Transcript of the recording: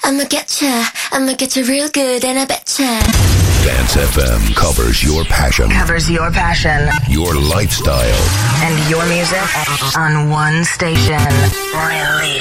I'ma get you real good and I betcha. Dance FM covers your passion. Covers your passion. Your lifestyle. And your music on one station. Release.